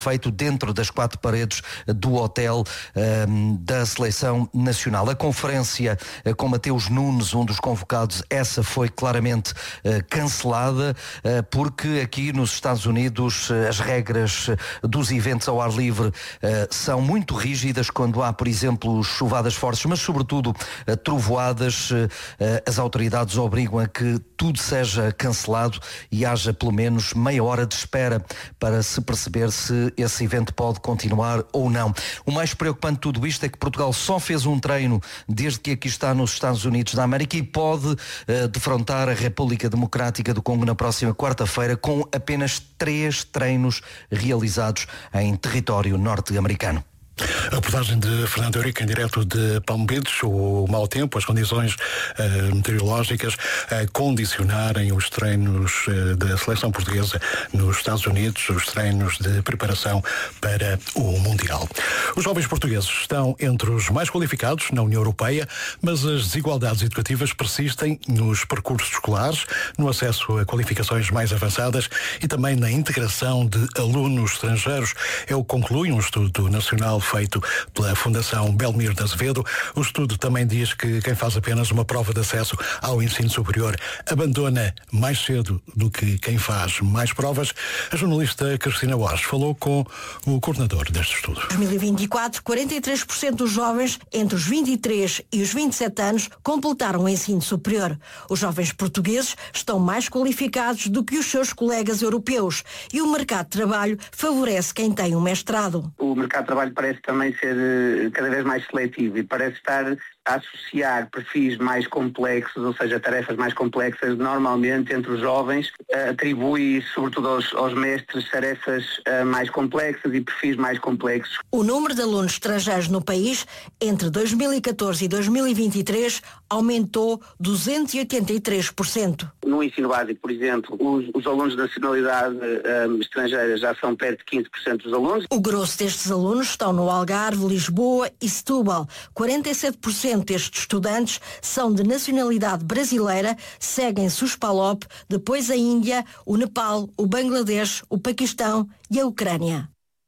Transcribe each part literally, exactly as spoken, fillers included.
feito dentro das quatro paredes do hotel um, da Seleção Nacional. A conferência uh, com Mateus Nunes, um dos convocados, essa foi claramente uh, cancelada uh, porque aqui nos Estados Unidos uh, as regras uh, dos eventos ao ar livre uh, são muito rígidas quando há, por exemplo, chuvadas fortes, mas sobretudo uh, trovoadas. Uh, as autoridades obrigam a que tudo seja cancelado e haja pelo menos meia hora de espera para se perceber se esse evento pode continuar ou não. O mais preocupante de tudo isto é que Portugal só fez um treino desde que aqui está nos Estados Unidos da América e pode uh, defrontar a República Democrática do Congo na próxima quarta-feira com apenas três treinos realizados em território norte-americano. A reportagem de Fernando Eurico em direto de Palm Beach. O mau tempo, as condições uh, meteorológicas a uh, condicionarem os treinos uh, da seleção portuguesa nos Estados Unidos, os treinos de preparação para o Mundial. Os jovens portugueses estão entre os mais qualificados na União Europeia, mas as desigualdades educativas persistem nos percursos escolares, no acesso a qualificações mais avançadas e também na integração de alunos estrangeiros. É o que conclui um estudo nacional feito pela Fundação Belmiro de Azevedo. O estudo também diz que quem faz apenas uma prova de acesso ao ensino superior abandona mais cedo do que quem faz mais provas. A jornalista Cristina Borges falou com o coordenador deste estudo. Em dois mil e vinte e quatro, quarenta e três por cento dos jovens entre os vinte e três e os vinte e sete anos completaram o ensino superior. Os jovens portugueses estão mais qualificados do que os seus colegas europeus e o mercado de trabalho favorece quem tem um mestrado. O mercado de trabalho parece também ser cada vez mais seletivo e parece estar a associar perfis mais complexos, ou seja, tarefas mais complexas, normalmente entre os jovens, atribui sobretudo aos, aos mestres tarefas uh, mais complexas e perfis mais complexos. O número de alunos estrangeiros no país entre dois mil e catorze e dois mil e vinte e três aumentou duzentos e oitenta e três por cento. No ensino básico, por exemplo, os, os alunos de nacionalidade um, estrangeira já são perto de quinze por cento dos alunos. O grosso destes alunos estão no Algarve, Lisboa e Setúbal. quarenta e sete por cento destes estudantes são de nacionalidade brasileira, seguem-se os PALOP, depois a Índia, o Nepal, o Bangladesh, o Paquistão e a Ucrânia.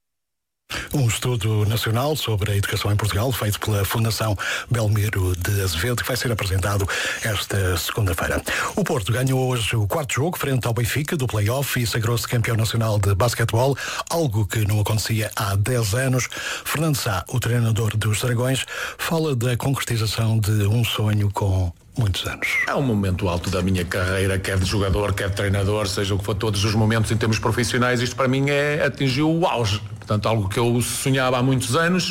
Um estudo nacional sobre a educação em Portugal, feito pela Fundação Belmiro de Azevedo, que vai ser apresentado esta segunda-feira. O Porto ganhou hoje o quarto jogo frente ao Benfica do play-off e sagrou-se campeão nacional de basquetebol, algo que não acontecia há dez anos. Fernando Sá, o treinador dos Dragões, fala da concretização de um sonho com muitos anos. É um momento alto da minha carreira, quer de jogador, quer de treinador, seja o que for, todos os momentos em termos profissionais, isto para mim é atingir o auge. Portanto, algo que eu sonhava há muitos anos,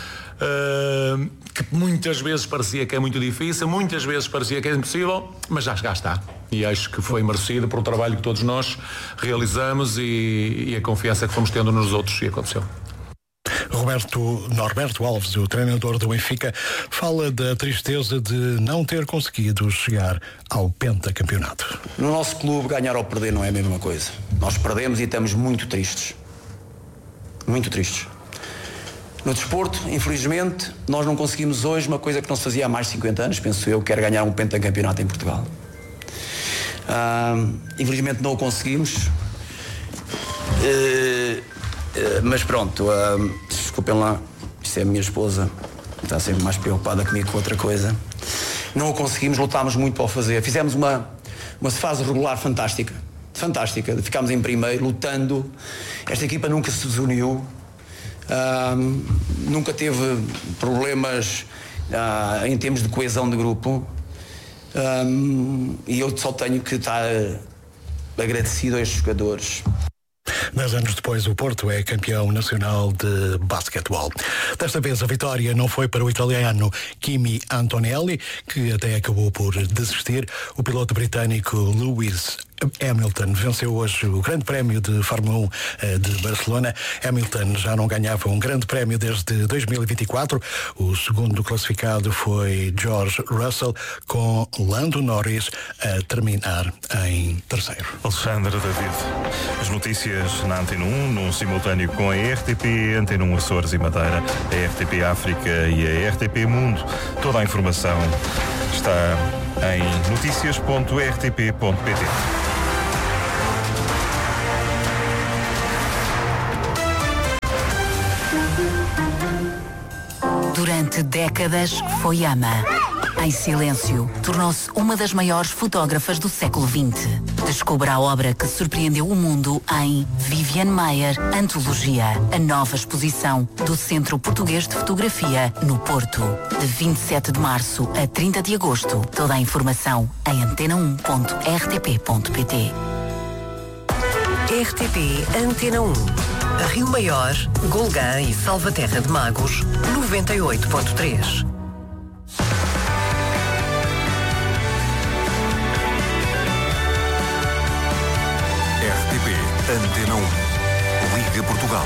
uh, que muitas vezes parecia que é muito difícil, muitas vezes parecia que é impossível, mas já, já está. E acho que foi merecido por o trabalho que todos nós realizamos e, e a confiança que fomos tendo nos outros, e aconteceu. Roberto Norberto Alves, o treinador do Benfica, fala da tristeza de não ter conseguido chegar ao pentacampeonato. No nosso clube, ganhar ou perder não é a mesma coisa. Nós perdemos e estamos muito tristes. Muito tristes. No desporto, infelizmente, nós não conseguimos hoje uma coisa que não se fazia há mais de cinquenta anos, penso eu, que era ganhar um pentacampeonato em Portugal. Ah, infelizmente não o conseguimos. Uh, Uh, mas pronto, uh, desculpem lá, isto é a minha esposa, está sempre mais preocupada comigo que outra coisa. Não o conseguimos, lutámos muito para o fazer. Fizemos uma, uma fase regular fantástica, fantástica. Ficámos em primeiro, lutando. Esta equipa nunca se desuniu, uh, nunca teve problemas uh, em termos de coesão de grupo. Uh, e eu só tenho que estar agradecido a estes jogadores. Dez anos depois, o Porto é campeão nacional de basquetebol. Desta vez, a vitória não foi para o italiano Kimi Antonelli, que até acabou por desistir. O piloto britânico Lewis Hamilton venceu hoje o Grande Prémio de Fórmula um de Barcelona. Hamilton já não ganhava um Grande Prémio desde dois mil e vinte e quatro. O segundo classificado foi George Russell, com Lando Norris a terminar em terceiro. Alexandre David, as notícias na Antena um, num simultâneo com a R T P, Antena um Açores e Madeira, a R T P África e a R T P Mundo. Toda a informação está em noticias ponto r t p ponto p t. Durante décadas foi ama. Em silêncio, tornou-se uma das maiores fotógrafas do século vinte. Descubra a obra que surpreendeu o mundo em Viviane Maier, Antologia, a nova exposição do Centro Português de Fotografia, no Porto. De vinte e sete de março a trinta de agosto. Toda a informação em antena um ponto r t p ponto p t. R T P Antena um. Rio Maior, Golgã e Salvaterra de Magos, noventa e oito ponto três. R T P Antena um. Liga Portugal.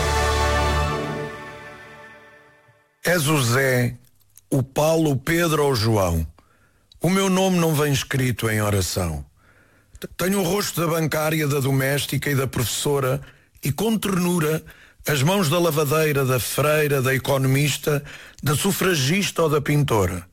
És o Zé, o Paulo, o Pedro ou o João. O meu nome não vem escrito em oração. Tenho o rosto da bancária, da doméstica e da professora e com ternura as mãos da lavadeira, da freira, da economista, da sufragista ou da pintora.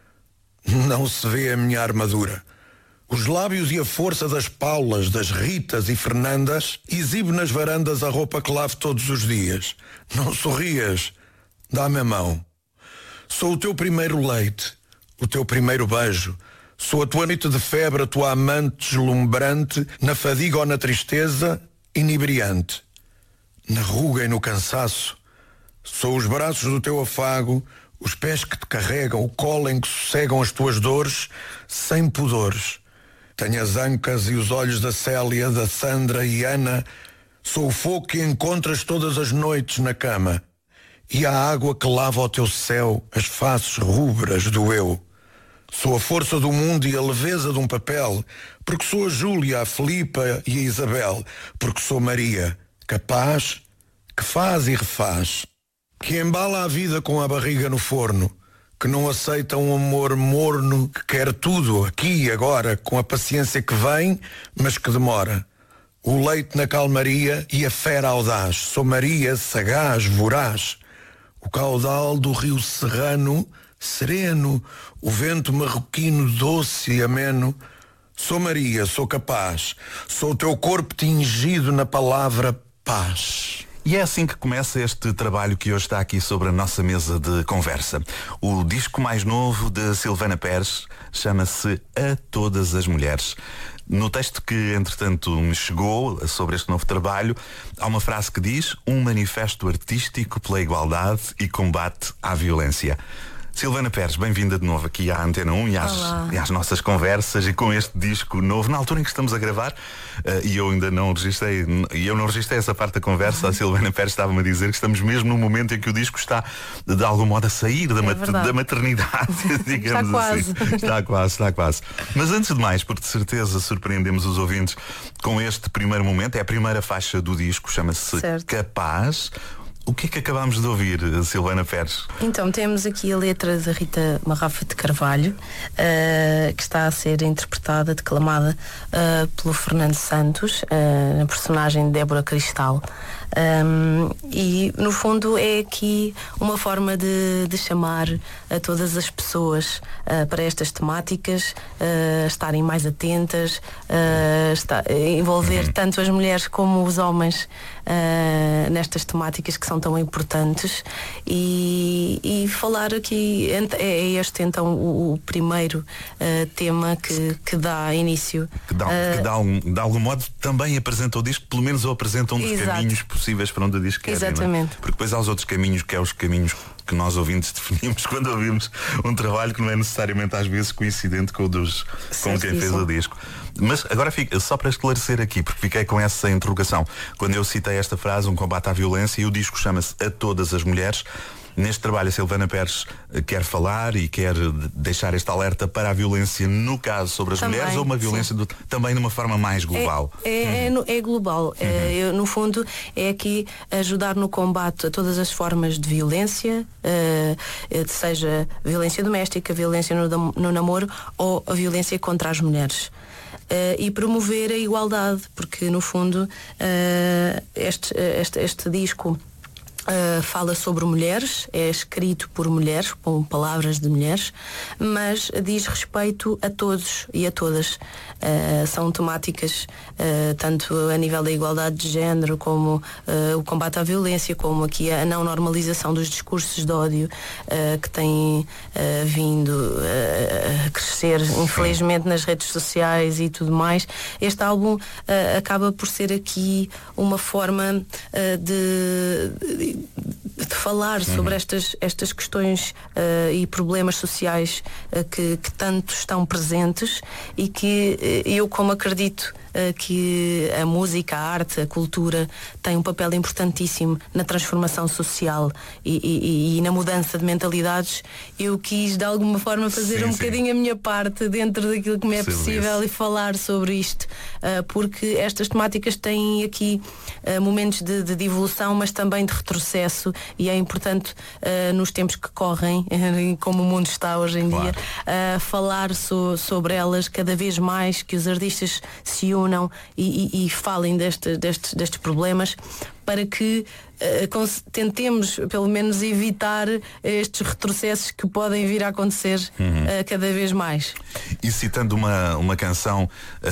Não se vê a minha armadura. Os lábios e a força das Paulas, das Ritas e Fernandas exibo nas varandas a roupa que lavo todos os dias. Não sorrias, dá-me a mão. Sou o teu primeiro leite, o teu primeiro beijo. Sou a tua noite de febre, a tua amante deslumbrante, na fadiga ou na tristeza, inebriante. Na ruga e no cansaço. Sou os braços do teu afago, os pés que te carregam, o colo em que sossegam as tuas dores, sem pudores. Tenho as ancas e os olhos da Célia, da Sandra e Ana. Sou o fogo que encontras todas as noites na cama. E a água que lava ao teu céu as faces rubras do eu. Sou a força do mundo e a leveza de um papel, porque sou a Júlia, a Filipa e a Isabel, porque sou Maria, capaz, que faz e refaz, que embala a vida com a barriga no forno, que não aceita um amor morno, que quer tudo, aqui e agora, com a paciência que vem, mas que demora. O leite na calmaria e a fera audaz, sou Maria, sagaz, voraz, o caudal do rio Serrano, sereno, o vento marroquino doce e ameno. Sou Maria, sou capaz, sou o teu corpo tingido na palavra paz. E é assim que começa este trabalho que hoje está aqui sobre a nossa mesa de conversa. O disco mais novo de Silvana Pérez chama-se A Todas as Mulheres. No texto que, entretanto, me chegou sobre este novo trabalho, há uma frase que diz: um manifesto artístico pela igualdade e combate à violência. Silvana Pérez, bem-vinda de novo aqui à Antena um e às, e às nossas conversas, e com este disco novo, na altura em que estamos a gravar, uh, e eu ainda não registrei, e eu não registrei essa parte da conversa, a Silvana Pérez estava-me a dizer que estamos mesmo no momento em que o disco está, de algum modo, a sair da, é mat- da maternidade, digamos está assim. Quase. Está quase, está quase. Mas antes de mais, porque de certeza surpreendemos os ouvintes com este primeiro momento, é a primeira faixa do disco, chama-se certo. Capaz. O que é que acabámos de ouvir, Silvana Pérez? Então, temos aqui a letra da Rita Marrafa de Carvalho, uh, que está a ser interpretada, declamada uh, pelo Fernando Santos, uh, na personagem de Débora Cristal. Um, e, no fundo, é aqui uma forma de, de chamar a todas as pessoas uh, para estas temáticas, uh, estarem mais atentas, uh, está, envolver uhum. tanto as mulheres como os homens uh, nestas temáticas que são tão importantes, e, e falar aqui, é este então o, o primeiro uh, tema que, que dá início. Que, dá, uh, que dá, um, de algum modo também apresenta o disco, pelo menos ou apresenta um dos exato. caminhos possíveis para onde o disco quer. Exatamente. É? Porque depois há os outros caminhos, que é os caminhos que nós ouvintes definimos quando ouvimos um trabalho que não é necessariamente às vezes coincidente com o dos com quem fez o disco. Mas agora fica, só para esclarecer aqui, porque fiquei com essa interrogação. Quando eu citei esta frase, um combate à violência, e o disco chama-se A Todas as Mulheres, neste trabalho a Silvana Pérez quer falar e quer deixar este alerta para a violência, no caso sobre as também, mulheres, ou uma violência do, também de uma forma mais global? É, é, uhum. é, é global. Uhum. É, eu, no fundo, é aqui ajudar no combate a todas as formas de violência, uh, seja violência doméstica, violência no, no namoro ou a violência contra as mulheres. Uh, e promover a igualdade, porque no fundo uh, este, este, este disco Uh, fala sobre mulheres, é escrito por mulheres, com palavras de mulheres, mas diz respeito a todos e a todas. Uh, são temáticas uh, tanto a nível da igualdade de género, como uh, o combate à violência, como aqui a não normalização dos discursos de ódio uh, que têm uh, vindo uh, a crescer, infelizmente, nas redes sociais e tudo mais. Este álbum uh, acaba por ser aqui uma forma uh, de, de falar uhum. sobre estas, estas questões uh, e problemas sociais uh, que, que tanto estão presentes e que uh, eu, como acredito uh, que a música, a arte, a cultura tem um papel importantíssimo na transformação social e, e, e na mudança de mentalidades, eu quis de alguma forma fazer sim, um sim. bocadinho a minha parte dentro daquilo que me é sim, possível isso. E falar sobre isto, uh, porque estas temáticas têm aqui uh, momentos de, de evolução, mas também de retrocesso, e é importante uh, nos tempos que correm, como o mundo está hoje em claro. dia, uh, falar so, sobre elas cada vez mais, que os artistas se unam e, e, e falem deste, destes, destes problemas, para que uh, tentemos pelo menos evitar estes retrocessos que podem vir a acontecer uhum. uh, cada vez mais. E citando uma, uma canção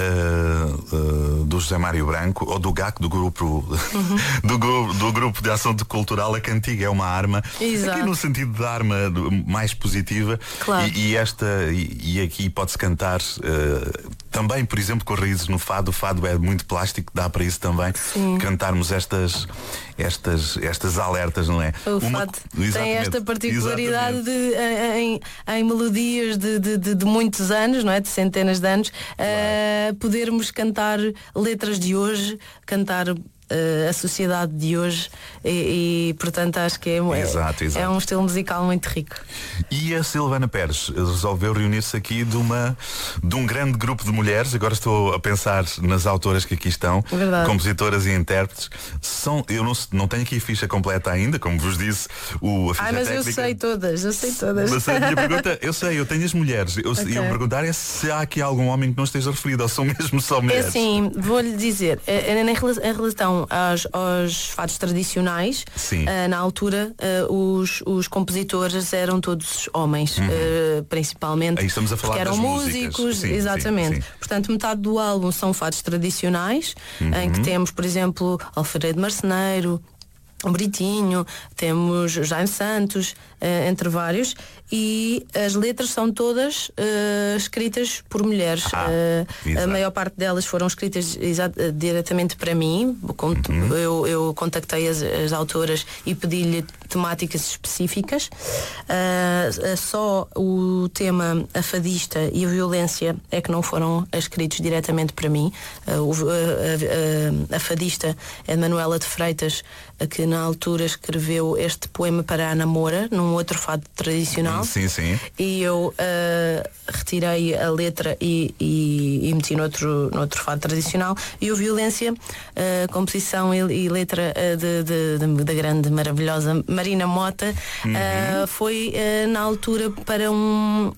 uh, uh, do José Mário Branco, ou do G A C, do grupo, uhum. do, do grupo de ação cultural, a cantiga é uma arma. Exato. Aqui no sentido de arma mais positiva. Claro. E, e esta e, e aqui pode-se cantar uh, também, por exemplo, com raízes no fado. O fado é muito plástico, dá para isso também. Sim. Cantarmos estas estas, estas alertas, não é? O Uma, fado tem esta particularidade exatamente. de em, em melodias de, de, de, de muitos anos, não é? De centenas de anos, claro. uh, podermos cantar letras de hoje, cantar a sociedade de hoje e, e portanto acho que é, exato, exato. é um estilo musical muito rico. E a Silvana Pérez resolveu reunir-se aqui de, uma, de um grande grupo de mulheres. Agora estou a pensar nas autoras que aqui estão, verdade. Compositoras e intérpretes. São, eu não, não tenho aqui a ficha completa ainda, como vos disse, o, a ficha Ai, mas técnica. eu sei todas, eu sei todas. Mas a minha pergunta, eu sei, eu tenho as mulheres. Eu okay. ia perguntar é se há aqui algum homem que não esteja referido, ou são mesmo só mulheres. É assim, vou-lhe dizer, em relação Aos, aos fados tradicionais, uh, na altura uh, os, os compositores eram todos homens, uhum. uh, principalmente. Aí estamos a falar porque eram das músicos, sim, exatamente. Sim, sim. Portanto, metade do álbum são fados tradicionais, uhum. em que temos, por exemplo, Alfredo Marceneiro, o Britinho, temos Jaime Santos, uh, entre vários, e as letras são todas uh, escritas por mulheres. Ah, uh, a maior parte delas foram escritas uh, diretamente para mim. Uhum. Eu, eu contactei as, as autoras e pedi-lhe temáticas específicas. Uh, só o tema A Fadista e a Violência é que não foram escritos diretamente para mim. Uh, o, a, a, a Fadista é de Manuela de Freitas, que na altura escreveu este poema para a Namora, num outro fado tradicional. Sim, sim. E eu uh, retirei a letra e, e, e meti noutro, noutro fado tradicional. E o Violência, uh, composição e, e letra uh, de, de, de, da grande, maravilhosa Marina Mota, uhum. uh, foi uh, na altura para um,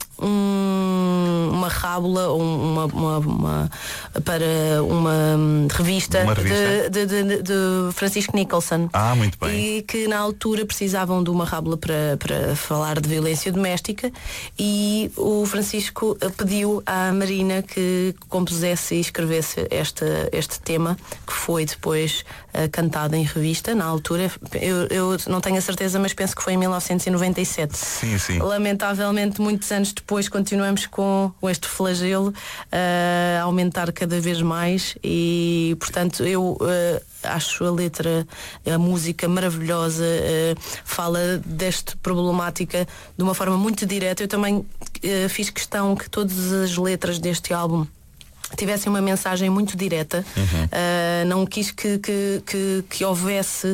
um, uma rábula, uma, uma, uma, para uma revista, uma revista? De, de, de, de Francisco Nicholson. Ah, muito bem. E que na altura precisavam de uma rábula para, para falar de violência doméstica, e o Francisco pediu à Marina que compusesse e escrevesse este, este tema, que foi depois uh, cantado em revista na altura. Eu, eu não tenho a certeza, mas penso que foi em mil novecentos e noventa e sete. Sim, sim. Lamentavelmente, muitos anos depois continuamos com este flagelo uh, a aumentar cada vez mais, e portanto eu uh, acho a letra, a música maravilhosa, uh, fala desta problemática de uma forma muito direta. Eu também uh, fiz questão que todas as letras deste álbum tivessem uma mensagem muito direta. Uhum. Uh, não quis que, que, que, que houvesse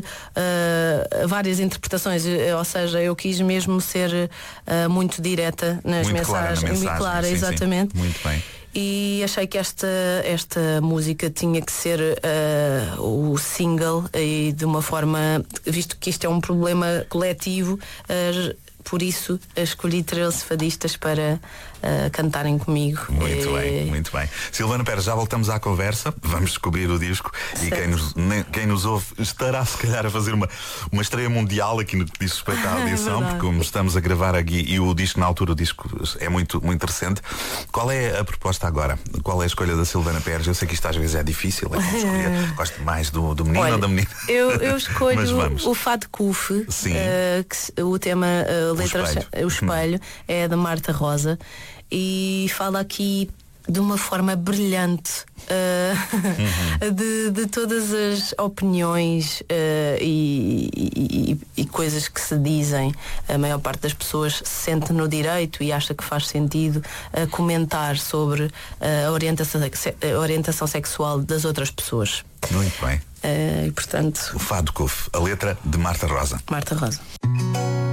uh, várias interpretações, ou seja, eu quis mesmo ser uh, muito direta nas muito mensagens, clara, na mensagem, muito clara, sim, exatamente. Sim. Muito bem. E achei que esta, esta música tinha que ser uh, o single, e de uma forma, visto que isto é um problema coletivo, uh, por isso escolhi treze fadistas para, a cantarem comigo. Muito e... bem, muito bem. Silvana Pérez, já voltamos à conversa, vamos descobrir o disco certo. E quem nos, quem nos ouve estará se calhar a fazer uma, uma estreia mundial aqui no que diz respeito à audição, é porque como estamos a gravar aqui e o disco, na altura o disco é muito, muito recente. Qual é a proposta agora? Qual é a escolha da Silvana Pérez? Eu sei que isto às vezes é difícil, é como escolher. Gosto mais do, do menino Olha, ou da menina? Eu, eu escolho o Fado Cuf, uh, que, o tema uh, letra, o espelho, o espelho é da Marta Rosa e fala aqui de uma forma brilhante uh, uhum. de, de todas as opiniões uh, e, e, e coisas que se dizem. A maior parte das pessoas se sente no direito e acha que faz sentido uh, comentar sobre uh, a, orientação, a orientação sexual das outras pessoas. Muito bem. Uh, e portanto... O Fado Cuf, a letra de Marta Rosa. Marta Rosa.